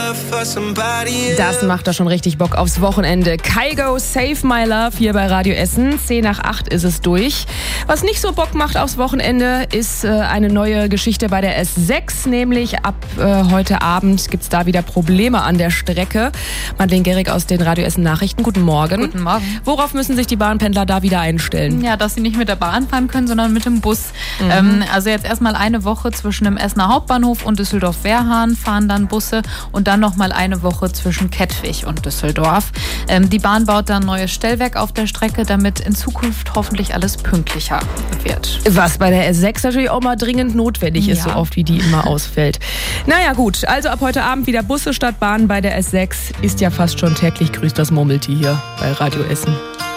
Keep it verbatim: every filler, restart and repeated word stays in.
Das macht doch schon richtig Bock aufs Wochenende. Kygo, Save My Love hier bei Radio Essen. zehn nach acht ist es durch. Was nicht so Bock macht aufs Wochenende, ist äh, eine neue Geschichte bei der S sechs. Nämlich ab äh, heute Abend gibt es da wieder Probleme an der Strecke. Madeleine Gehrig aus den Radio Essen Nachrichten. Guten Morgen. Guten Morgen. Worauf müssen sich die Bahnpendler da wieder einstellen? Ja, dass sie nicht mit der Bahn fahren können, sondern mit dem Bus. Mhm. Ähm, also jetzt erstmal eine Woche zwischen dem Essener Hauptbahnhof und Düsseldorf-Wehrhahn fahren dann Busse und dann nochmal eine Woche zwischen Kettwig und Düsseldorf. Ähm, die Bahn baut dann ein neues Stellwerk auf der Strecke, damit in Zukunft hoffentlich alles pünktlicher wird. Was bei der S sechs natürlich auch mal dringend notwendig ist, ja. so oft wie die immer ausfällt. Naja gut, also ab heute Abend wieder Busse statt Bahn bei der S sechs. Ist ja fast schon täglich grüßt das Murmeltier hier bei Radio Essen.